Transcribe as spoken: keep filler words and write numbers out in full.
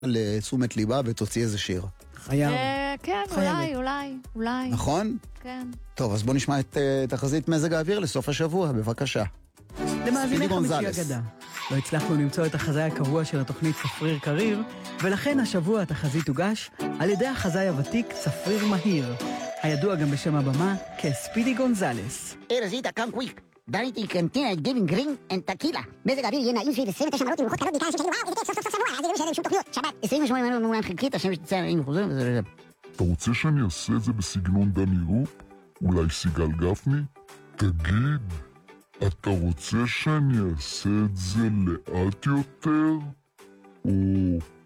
לתשומת ליבה ותוציא איזה שיר. חייב. כן, אולי, אולי, אולי. נכון? כן. טוב, אז בוא נשמע את תחזית מזג האוויר לסוף השבוע, בבקשה. למאזיני חמישי אגדה. לא הצלחנו למצוא את החזאי הקבוע של התוכנית צפריר קריר, ולכן השבוע התחזית הוגש על ידי החזאי הוותיק צפריר מהיר, הידוע גם בשם הבמה כספידי גונזלס. Hey, Rosita, come quick. Danny Cantina is giving green and tequila. מזג האוויר יהיה נעים סביב עשרים ותשע מעלות ומרוחות קלות בעיקר אנשים שיגידו, וואו, איזה כיף, סוף סוף סוף שבוע, אז ידעו שאין שום תוכניות. שבת, עשרים ושמונה מעלות מעולם חלקית, השם שתצא עם חוזרים וזה... אתה רוצה שאני אעשה את זה בסגנון דני רופ? אולי סיגל גפני? תגיד, אתה רוצה שאני אעשה את זה לאט יותר? או